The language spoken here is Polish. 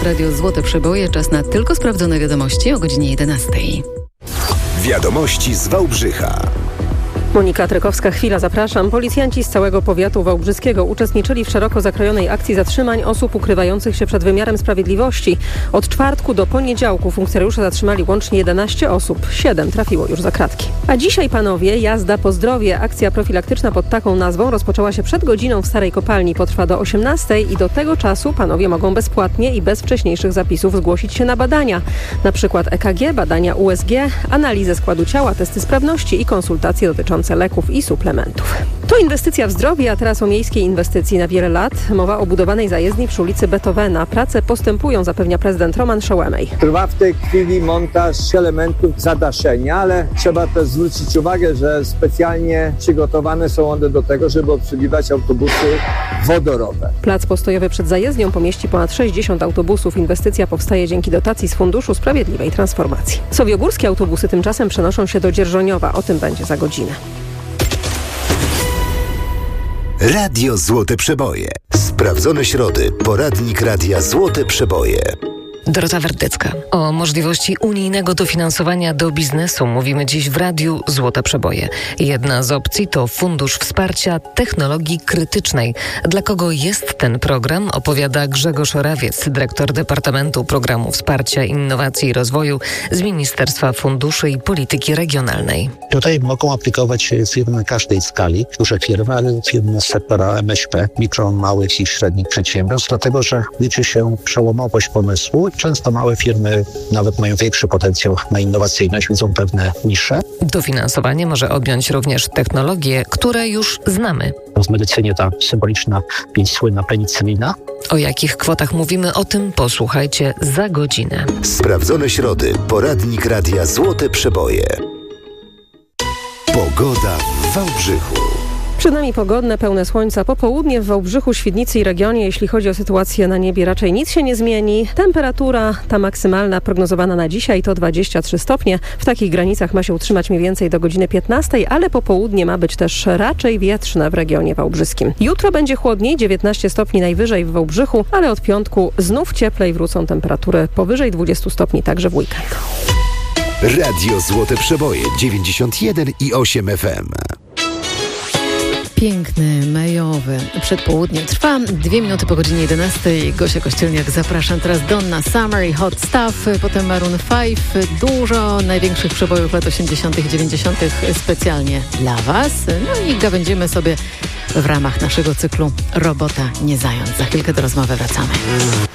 Radio Złote Przeboje. Czas na tylko sprawdzone wiadomości o godzinie 11. Wiadomości z Wałbrzycha. Monika Trykowska, chwila, zapraszam. Policjanci z całego powiatu wałbrzyskiego uczestniczyli w szeroko zakrojonej akcji zatrzymań osób ukrywających się przed wymiarem sprawiedliwości. Od czwartku do poniedziałku funkcjonariusze zatrzymali łącznie 11 osób. 7 trafiło już za kratki. A dzisiaj, panowie, jazda po zdrowie. Akcja profilaktyczna pod taką nazwą rozpoczęła się przed godziną w Starej Kopalni. Potrwa do 18 i do tego czasu panowie mogą bezpłatnie i bez wcześniejszych zapisów zgłosić się na badania. Na przykład EKG, badania USG, analizę składu ciała, testy sprawności i konsultacje dotyczące leków i suplementów. To inwestycja w zdrowie, a teraz o miejskiej inwestycji na wiele lat. Mowa o budowanej zajezdni przy ulicy Beethovena. Prace postępują, zapewnia prezydent Roman Szołemej. Trwa w tej chwili montaż elementów zadaszenia, ale trzeba też zwrócić uwagę, że specjalnie przygotowane są one do tego, żeby obsługiwać autobusy wodorowe. Plac postojowy przed zajezdnią pomieści ponad 60 autobusów. Inwestycja powstaje dzięki dotacji z Funduszu Sprawiedliwej Transformacji. Sowiogórskie autobusy tymczasem przenoszą się do Dzierżoniowa. O tym będzie za godzinę. Radio Złote Przeboje. Sprawdzone środy. Poradnik Radia Złote Przeboje. Dorota Werdycka. O możliwości unijnego dofinansowania do biznesu mówimy dziś w Radiu Złote Przeboje. Jedna z opcji to Fundusz Wsparcia Technologii Krytycznej. Dla kogo jest ten program, opowiada Grzegorz Orawiec, dyrektor Departamentu Programu Wsparcia Innowacji i Rozwoju z Ministerstwa Funduszy i Polityki Regionalnej. Tutaj mogą aplikować firmy każdej skali, duże firmy, ale firmy z sektora MŚP, mikro, małych i średnich przedsiębiorstw, dlatego że liczy się przełomowość pomysłu. Często małe firmy nawet mają większy potencjał na innowacyjność, widzą pewne nisze. Dofinansowanie może objąć również technologie, które już znamy. W medycynie ta symboliczna i słynna penicylina. O jakich kwotach mówimy, o tym posłuchajcie za godzinę. Sprawdzone środy. Poradnik Radia Złote Przeboje. Pogoda w Wałbrzychu. Przed nami pogodne, pełne słońca popołudnie w Wałbrzychu, Świdnicy i regionie. Jeśli chodzi o sytuację na niebie, raczej nic się nie zmieni. Temperatura ta maksymalna prognozowana na dzisiaj to 23 stopnie. W takich granicach ma się utrzymać mniej więcej do godziny 15, ale popołudnie ma być też raczej wietrzne w regionie wałbrzyskim. Jutro będzie chłodniej, 19 stopni najwyżej w Wałbrzychu, ale od piątku znów cieplej wrócą temperatury powyżej 20 stopni także w weekend. Radio Złote Przeboje 91,8 FM. Piękny, majowy przedpołudnie trwa. 2 minuty po godzinie 11. Gosia Kościelniak, zapraszam. Teraz Donna Summer i Hot Stuff, potem Maroon 5. Dużo największych przebojów lat 80. i 90. specjalnie dla Was. No i gawędzimy sobie w ramach naszego cyklu Robota nie zając. Za chwilkę do rozmowy wracamy.